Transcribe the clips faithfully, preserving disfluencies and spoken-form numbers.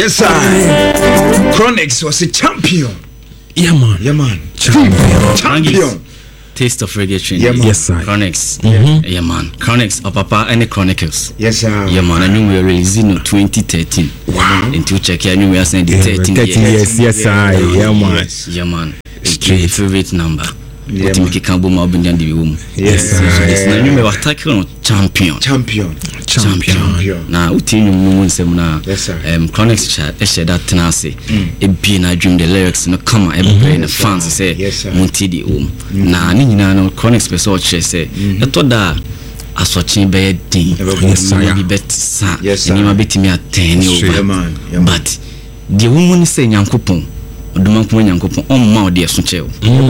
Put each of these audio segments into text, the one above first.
Yes, I. Chronics was a champion. Yeah, man. Yeah, man. Champion. Champion. Taste of reggae training. Yeah, man. Yes, sir. Chronics. Mm-hmm. Yeah, man. Chronics or Papa any Chronicles. Yes, sir. Yeah, man. I knew we were releasing in twenty thirteen. Wow. Until check here, I knew we were saying the Yeah, thirteen thirteen years. years. Yes, I. Yeah, man. Yes. Yeah, man. Straight. Favorite number. Yeah, What man. make it can boom up in the room. Yes, So this sir. now you may attack on champion. Champion. Champion. Champion. Now uti you know some na Yes, sir. um Chronics chat e share that tenase e be na dream the lyrics no come on every in the fans say Yes, sir. munti di um na ni nyina no Chronics person che say e to da asochin be din Yes, sir. be bet sa Yes, sir. ni ma betimi ateni Yeah, over man. Yeah, man. but the woman say nyankopon oduma ko nyankopon on ma ode eso che o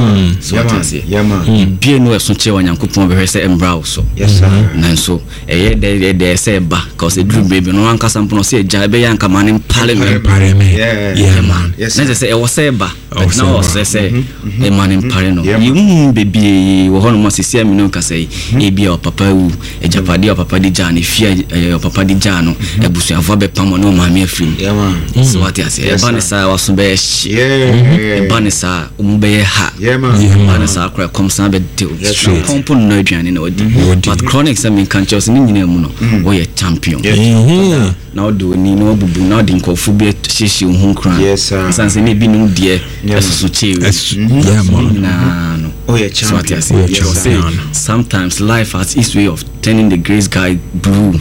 so Yeah, what man. I say Yeah, man. be no eso che wa nyankopon be say embra so Yes, sir. nanso eye de de say ba cause a dream baby no anka sampo no say ja be yanka man parliament Parliament. Yeah. Yeah, man. Yes, na sir. say e was say ba Oh, but now say was say e man in parliament Yeah, you mm baby wo hono ma sisi ami no ka say e bia o papa wu e japade o papa di ja ne fia o papa di ja no e busu afo be pam no ma me afim Yeah, man. so what I say e Yes, ba ne sir. sa waso be shi Yeah. e ba ne sa um be ha Yeah, man. Yeah, ba man. ne sa akra kom sa be deal Straight. pompo no aduane na odi Odi. but Chronics I mean kan chos ni nyina mu no wo ye champion Yeah. Mhm. na odo ni na obubu na odi nkofo bi hyehyɛ ohun kran Yes, sir. sanse ne bi num die Yeah. esusu chewe Yes. Yeah, man. na no Oh, yeah, so what I champion. say, Yeah, yes, say, champion. sometimes life has its way of turning the grace guy blue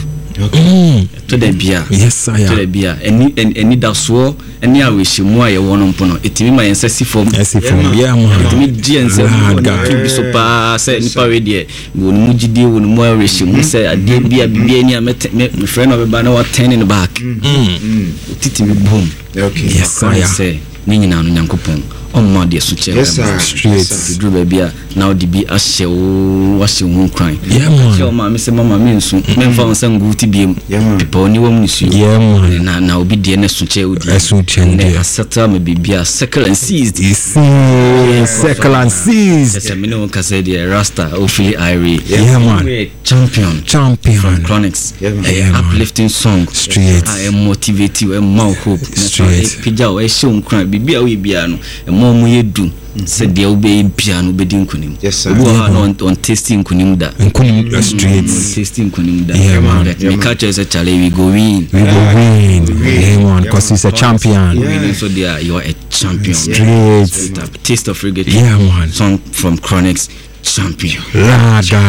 Mm. to the bia Yes, sir. to the bia any any da so any awehyimu a ye wo no mpo no etimi ma yensa si fom Yes, from yeah, man. etimi die ensa Lord na God. to bi so pa say nipa we de wo no gidie wo no mu awehyimu say ade bia bibia ni a me me friend of ba na wa turn in back Mm. titimi boom Okay. Yes, sir. I say ni nyina no nyankopon on de so che Yes, sir. Straight. Yes, sir. dru ba bia na odi bi ahye wo wahye wo kran Yeah, man. che o ma me se mama me nsu me mfa won san guti biem Yeah, man. pepa oni wom nsu Yeah, man. na na obi de na so che odi Eso che na ndi. asata me bibia circle and seized You see, circle and seized. yes me no ka say the rasta ofili ire Yeah, man. champion Champion. Chronics Yeah, man. a Yeah, man. uplifting song Straight. I am motivate you and more hope Straight. pija o e show kran bibia we bia no e mo mo yedu se de o be bia no be din kunim Yes, sir. obi ha no on tasting kunim da Nkunim straight. tasting kunim da Yeah, man. But me catch us a challenge we go win We will win. Yeah, man. Because he's a champion. winning so there you are a champion Straight. Straight up. Taste of reggae Yeah, man. song from Chronics champion Lada.